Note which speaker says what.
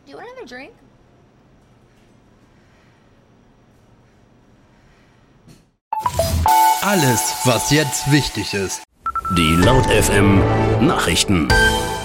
Speaker 1: you want another drink?
Speaker 2: Alles, was jetzt wichtig ist.
Speaker 3: Die Laut FM Nachrichten.